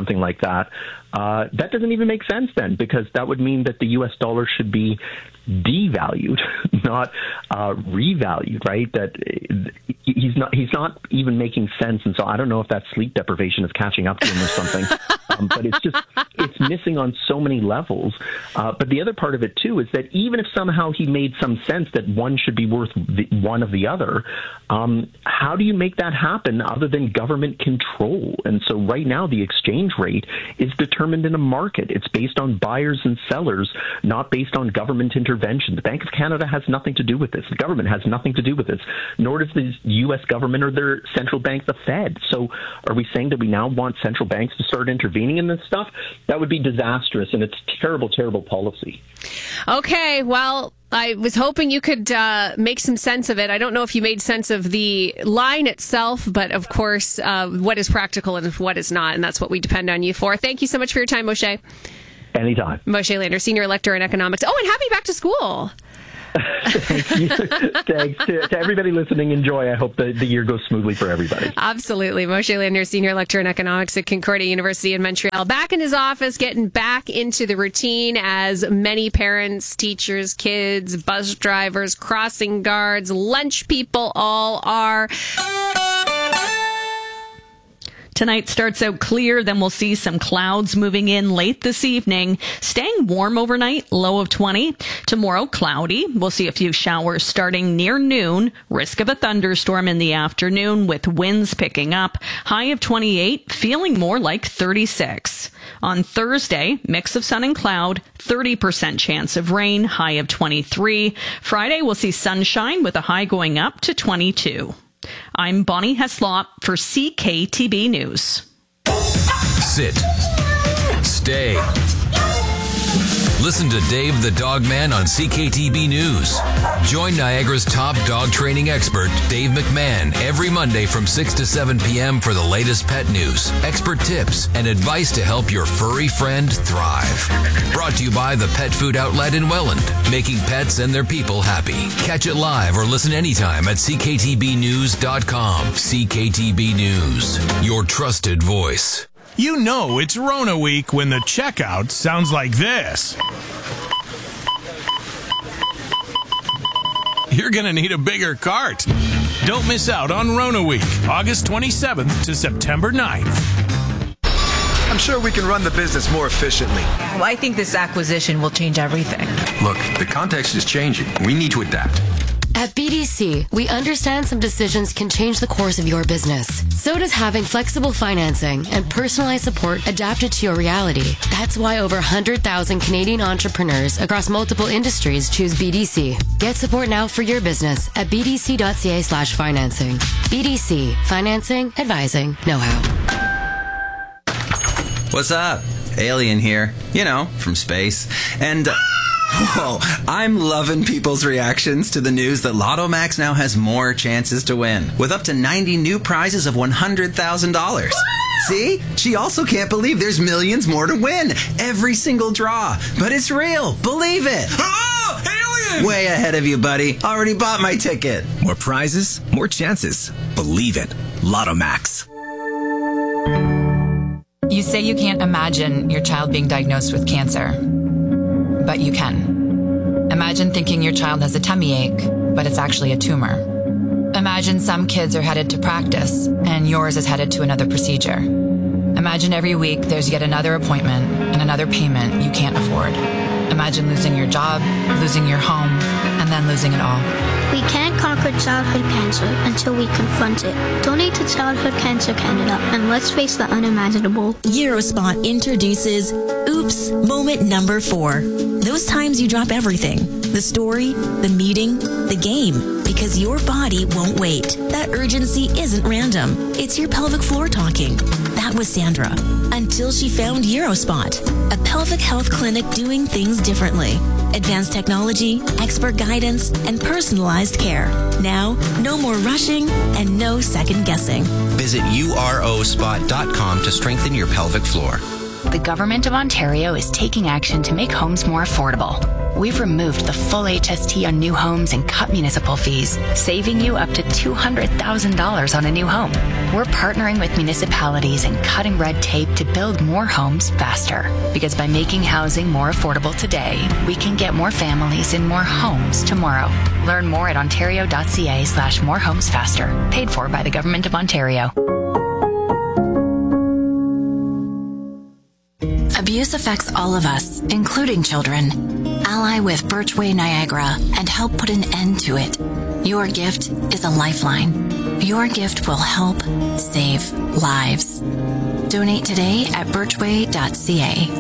S3: something like that, that doesn't even make sense then, because that would mean that the U.S. dollar should be devalued, not revalued, right? That he's not even making sense. And so I don't know if that sleep deprivation is catching up to him or something. But it's missing on so many levels. But the other part of it too is that even if somehow he made some sense that one should be worth one of the other, how do you make that happen other than government control? And so right now the exchange rate is determined in a market. It's based on buyers and sellers, not based on government intervention. The Bank of Canada has nothing to do with this. The government has nothing to do with this, nor does the U.S. government or their central bank, the Fed. So are we saying that we now want central banks to start intervening in this stuff? That would be disastrous, and it's terrible, terrible policy.
S12: Okay, well, I was hoping you could make some sense of it. I don't know if you made sense of the line itself, but of course, what is practical and what is not, and that's what we depend on you for. Thank you so much for your time, Moshe.
S3: Anytime.
S12: Moshe Lander, Senior Lecturer in Economics. Oh, and happy back to school.
S3: Thank you. Thanks to everybody listening. Enjoy. I hope the year goes smoothly for everybody.
S12: Absolutely. Moshe Lander, Senior Lecturer in Economics at Concordia University in Montreal. Back in his office, getting back into the routine as many parents, teachers, kids, bus drivers, crossing guards, lunch people all are.
S2: Tonight starts out clear, then we'll see some clouds moving in late this evening. Staying warm overnight, low of 20. Tomorrow, cloudy. We'll see a few showers starting near noon. Risk of a thunderstorm in the afternoon with winds picking up. High of 28, feeling more like 36. On Thursday, mix of sun and cloud, 30% chance of rain, high of 23. Friday, we'll see sunshine with a high going up to 22. I'm Bonnie Heslop for CKTB News.
S11: Sit. Stay. Listen to Dave the Dog Man on CKTB News. Join Niagara's top dog training expert, Dave McMahon, every Monday from 6 to 7 p.m. for the latest pet news, expert tips, and advice to help your furry friend thrive. Brought to you by the Pet Food Outlet in Welland, making pets and their people happy. Catch it live or listen anytime at cktbnews.com. CKTB News, your trusted voice.
S4: You know it's Rona week when the checkout sounds like this. You're going to need a bigger cart. Don't miss out on Rona week, August 27th to September 9th.
S5: I'm sure we can run the business more efficiently.
S6: Well, I think this acquisition will change everything.
S7: Look, the context is changing. We need to adapt.
S9: At BDC, we understand some decisions can change the course of your business. So does having flexible financing and personalized support adapted to your reality. That's why over 100,000 Canadian entrepreneurs across multiple industries choose BDC. Get support now for your business at bdc.ca/financing. BDC, financing, advising, know-how.
S13: What's up? Alien here. You know, from space. And... whoa, I'm loving people's reactions to the news that Lotto Max now has more chances to win, with up to 90 new prizes of $100,000. See? She also can't believe there's millions more to win. Every single draw. But it's real. Believe it. Oh, alien! Way ahead of you, buddy. Already bought my ticket.
S28: More prizes, more chances. Believe it. Lotto Max.
S24: You say you can't imagine your child being diagnosed with cancer. But you can. Imagine thinking your child has a tummy ache, but it's actually a tumor. Imagine some kids are headed to practice, and yours is headed to another procedure. Imagine every week there's yet another appointment and another payment you can't afford. Imagine losing your job, losing your home, and then losing it all.
S29: We can't conquer childhood cancer until we confront it. Donate to Childhood Cancer Canada, and let's face the unimaginable.
S18: Eurospot introduces Oops Moment Number 4. Those times you drop everything. The story, the meeting, the game. Because your body won't wait. That urgency isn't random. It's your pelvic floor talking. That was Sandra. Until she found Eurospot, a pelvic health clinic doing things differently. Advanced technology, expert guidance, and personalized care. Now, no more rushing and no second guessing.
S1: Visit urospot.com to strengthen your pelvic floor.
S24: The Government of Ontario is taking action to make homes more affordable. we've removed the full HST on new homes and cut municipal fees, saving you up to $200,000 on a new home. We're partnering with municipalities and cutting red tape to build more homes faster. Because by making housing more affordable today, we can get more families in more homes tomorrow. Learn more at ontario.ca/morehomesfaster. Paid for by the Government of Ontario.
S8: Abuse affects all of us, including children. Ally with Birchway Niagara and help put an end to it. Your gift is a lifeline. Your gift will help save lives. Donate today at birchway.ca.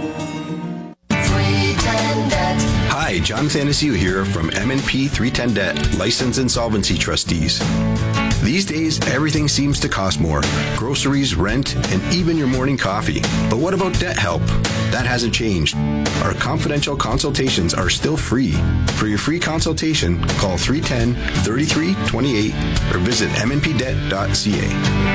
S28: Hi, Jonathan Anaziu here from M&P 310 Debt, Licensed Insolvency Trustees. These days, everything seems to cost more. Groceries, rent, and even your morning coffee. But what about debt help? That hasn't changed. Our confidential consultations are still free. For your free consultation, call 310-3328 or visit mnpdebt.ca.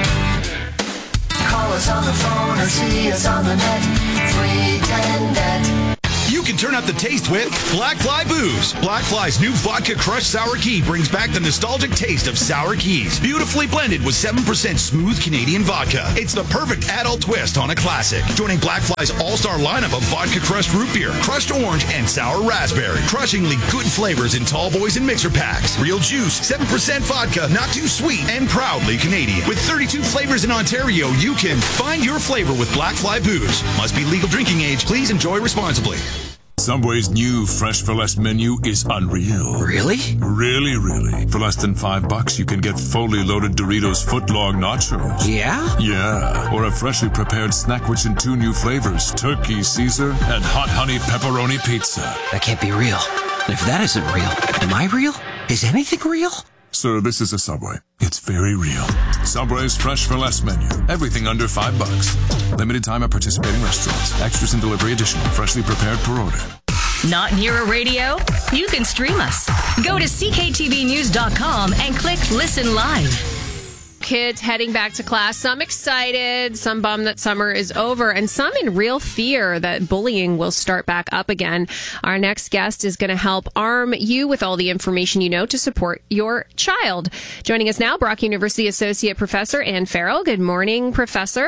S23: Call us on the phone or see us on the net. 310 Debt.
S10: You can turn up the taste with Black Fly Booze. Black Fly's new vodka crushed sour key brings back the nostalgic taste of sour keys. Beautifully blended with 7% smooth Canadian vodka. It's the perfect adult twist on a classic. Joining Black Fly's all-star lineup of vodka crushed root beer, crushed orange, and sour raspberry. Crushingly good flavors in tall boys and mixer packs. Real juice, 7% vodka, not too sweet, and proudly Canadian. With 32 flavors in Ontario, you can find your flavor with Black Fly Booze. Must be legal drinking age. Please enjoy responsibly.
S14: Subway's new Fresh for Less menu is unreal.
S1: Really?
S14: Really, really. For less than $5, you can get fully loaded Doritos footlong nachos.
S1: Yeah?
S14: Yeah. Or a freshly prepared snack which in 2 new flavors, Turkey Caesar and Hot Honey Pepperoni Pizza.
S1: That can't be real. If that isn't real, am I real? Is anything real?
S14: Sir, this is a Subway. It's very real. Subway's Fresh for Less menu. Everything under $5. Limited time at participating restaurants. Extras and delivery additional. Freshly prepared per order.
S21: Not near a radio? You can stream us. Go to cktvnews.com and click Listen Live.
S12: Kids heading back to class, some excited, some bummed that summer is over, and some in real fear that bullying will start back up again. Our next guest is going to help arm you with all the information you know to support your child. Joining us now, Brock University Associate Professor Anne Farrell. Good morning, Professor.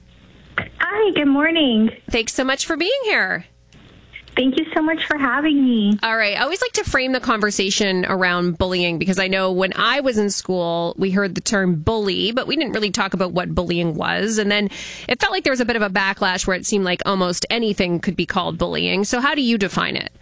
S15: Hi, good morning.
S12: Thanks so much for being here.
S15: Thank you so much for having me.
S12: All right. I always like to frame the conversation around bullying because I know when I was in school, we heard the term bully, but we didn't really talk about what bullying was. And then it felt like there was a bit of a backlash where it seemed like almost anything could be called bullying. So how do you define it?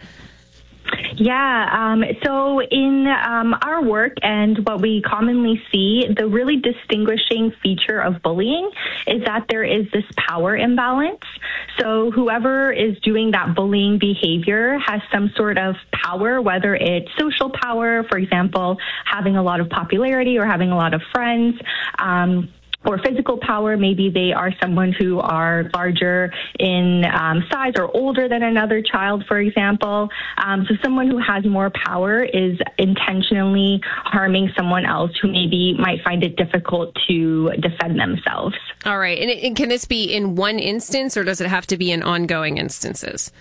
S15: Yeah, so in our work and what we commonly see, the really distinguishing feature of bullying is that there is this power imbalance. So whoever is doing that bullying behavior has some sort of power, whether it's social power, for example, having a lot of popularity or having a lot of friends, or physical power. Maybe they are someone who are larger in size or older than another child, for example. So someone who has more power is intentionally harming someone else who maybe might find it difficult to defend themselves.
S12: All right. And can this be in one instance, or does it have to be in ongoing instances?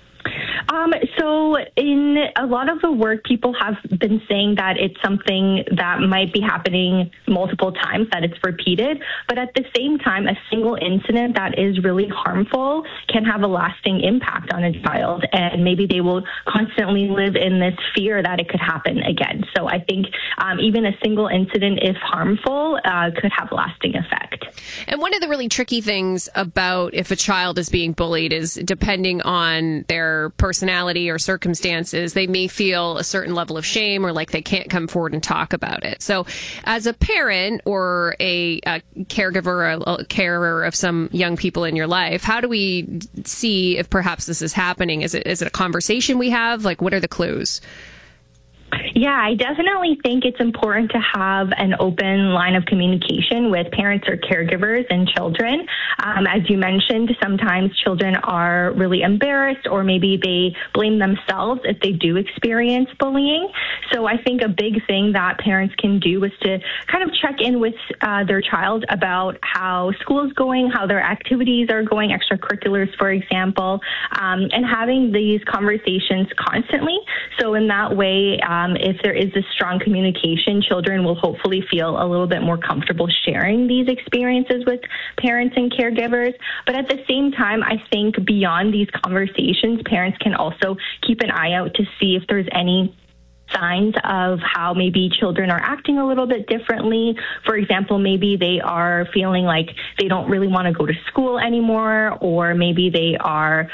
S15: So in a lot of the work, people have been saying that it's something that might be happening multiple times, that it's repeated. But at the same time, a single incident that is really harmful can have a lasting impact on a child. And maybe they will constantly live in this fear that it could happen again. So I think even a single incident, if harmful, could have a lasting effect.
S12: And one of the really tricky things about if a child is being bullied is depending on their personality or circumstances, they may feel a certain level of shame or like they can't come forward and talk about it. So as a parent or a caregiver, a carer of some young people in your life, how do we see if perhaps this is happening? Is it a conversation we have? Like, what are the clues?
S15: Yeah, I definitely think it's important to have an open line of communication with parents or caregivers and children. As you mentioned, sometimes children are really embarrassed, or maybe they blame themselves if they do experience bullying. So I think a big thing that parents can do is to kind of check in with their child about how school is going, how their activities are going, extracurriculars, for example, and having these conversations constantly. So in that way, if there is this strong communication, children will hopefully feel a little bit more comfortable sharing these experiences with parents and caregivers. But at the same time, I think beyond these conversations, parents can also keep an eye out to see if there's any signs of how maybe children are acting a little bit differently. For example, maybe they are feeling like they don't really want to go to school anymore, or maybe they are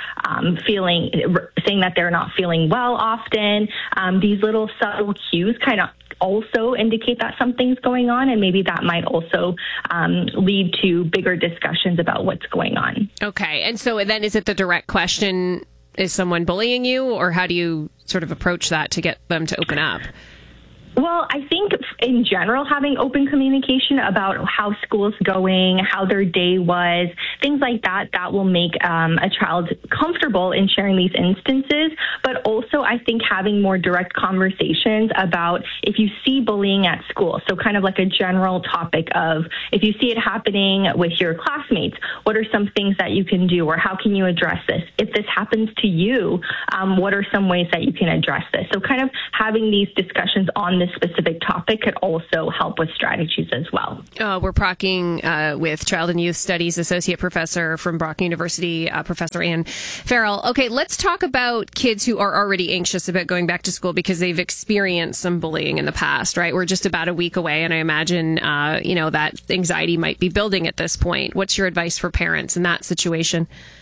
S15: saying that they're not feeling well often. These little subtle cues kind of also indicate that something's going on, and maybe that might also lead to bigger discussions about what's going on.
S12: Okay. And so then is it the direct question, is someone bullying you, or how do you sort of approach that to get them to open up?
S15: Well, I think in general, having open communication about how school's going, how their day was, things like that, that will make a child comfortable in sharing these instances. But also, I think having more direct conversations about if you see bullying at school, so kind of like a general topic of if you see it happening with your classmates, what are some things that you can do, or how can you address this? If this happens to you, what are some ways that you can address this? So kind of having these discussions on this specific topic could also help with strategies as well.
S12: We're talking with Child and Youth Studies Associate Professor from Brock University, Professor Anne Farrell. Okay, let's talk about kids who are already anxious about going back to school because they've experienced some bullying in the past, right? We're just about a week away, and I imagine, that anxiety might be building at this point. What's your advice for parents in that situation?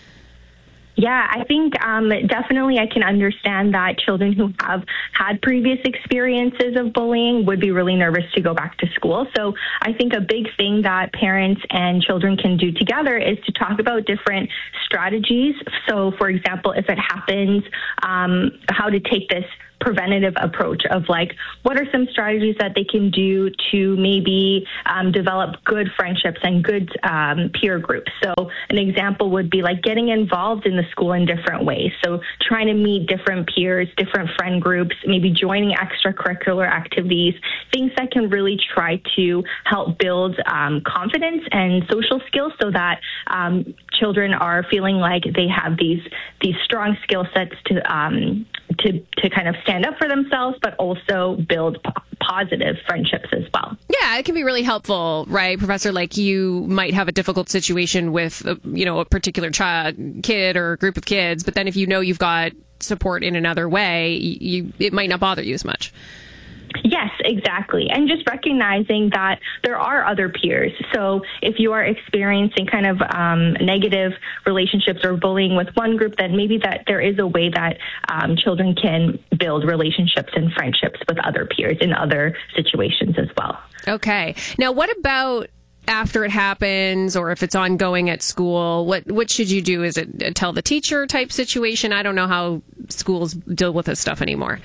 S15: Yeah, I think definitely I can understand that children who have had previous experiences of bullying would be really nervous to go back to school. So I think a big thing that parents and children can do together is to talk about different strategies. So, for example, if it happens, how to take this preventative approach of what are some strategies that they can do to maybe develop good friendships and good peer groups. So an example would be getting involved in the school in different ways. So trying to meet different peers, different friend groups, maybe joining extracurricular activities, things that can really try to help build confidence and social skills so that children are feeling like they have these strong skill sets to kind of stand up for themselves, but also build positive friendships as well.
S12: Yeah, it can be really helpful, right, Professor? You might have a difficult situation with, a particular kid or a group of kids, but then if you've got support in another way, it might not bother you as much.
S15: Yes, exactly. And just recognizing that there are other peers. So if you are experiencing kind of negative relationships or bullying with one group, then maybe that there is a way that children can build relationships and friendships with other peers in other situations as well.
S12: Okay. Now, what about after it happens, or if it's ongoing at school? What should you do? Is it a tell the teacher type situation? I don't know how schools deal with this stuff anymore.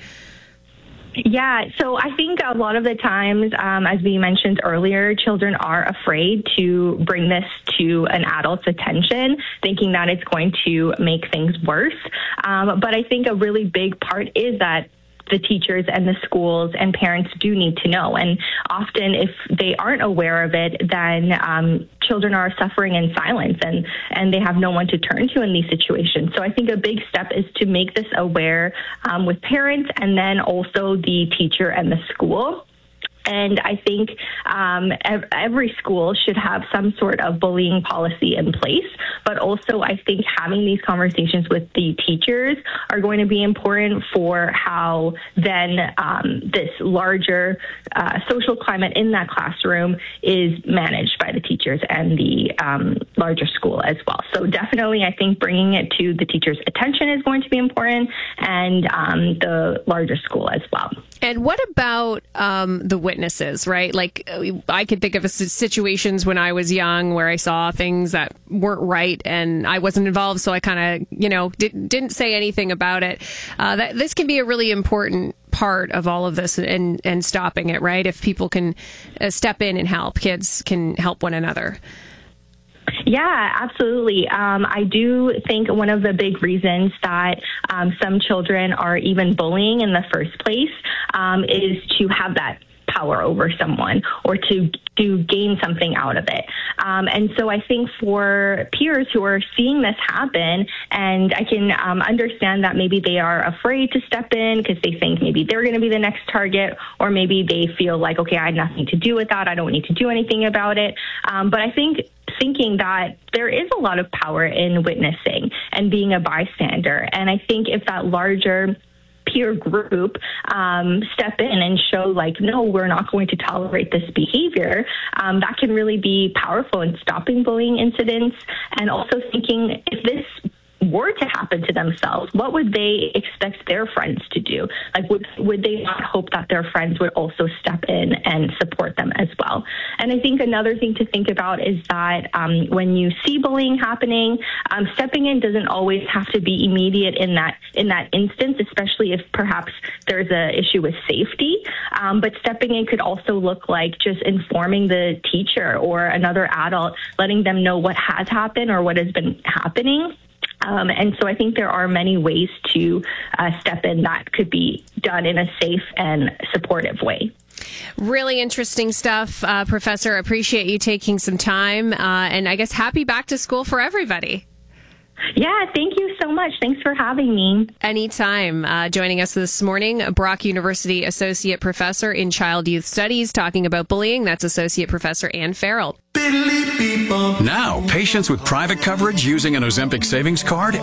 S15: Yeah, so I think a lot of the times, as we mentioned earlier, children are afraid to bring this to an adult's attention, thinking that it's going to make things worse. But I think a really big part is that the teachers and the schools and parents do need to know. And often if they aren't aware of it, then children are suffering in silence and they have no one to turn to in these situations. So I think a big step is to make this aware with parents and then also the teacher and the school. And I think every school should have some sort of bullying policy in place. But also, I think having these conversations with the teachers are going to be important for how then this larger social climate in that classroom is managed by the teachers and the larger school as well. So definitely, I think bringing it to the teacher's attention is going to be important, and the larger school as well.
S12: And what about the witnesses, right? Like, I could think of situations when I was young where I saw things that weren't right and I wasn't involved, so I kind of, didn't say anything about it. This can be a really important part of all of this and stopping it, right? If people can step in and help, kids can help one another.
S15: Yeah, absolutely. I do think one of the big reasons that some children are even bullying in the first place is to have that power over someone or to gain something out of it. And so I think for peers who are seeing this happen, and I can understand that maybe they are afraid to step in because they think maybe they're going to be the next target, or maybe they feel like, okay, I had nothing to do with that. I don't need to do anything about it. But I think thinking that there is a lot of power in witnessing and being a bystander. And I think if that larger peer group step in and show like, no, we're not going to tolerate this behavior, that can really be powerful in stopping bullying incidents. And also thinking, if this were to happen to themselves, what would they expect their friends to do? Like, would they not hope that their friends would also step in and support them as well? And I think another thing to think about is that when you see bullying happening, stepping in doesn't always have to be immediate in that instance, especially if perhaps there's an issue with safety. But stepping in could also look like just informing the teacher or another adult, letting them know what has happened or what has been happening. And so I think there are many ways to step in that could be done in a safe and supportive way.
S12: Really interesting stuff, Professor. Appreciate you taking some time. And I guess happy back to school for everybody.
S15: Yeah, thank you so much. Thanks for having me.
S12: Anytime. Joining us this morning, Brock University Associate Professor in Child Youth Studies, talking about bullying. That's Associate Professor Anne Farrell.
S3: Now, patients with private coverage using an Ozempic savings card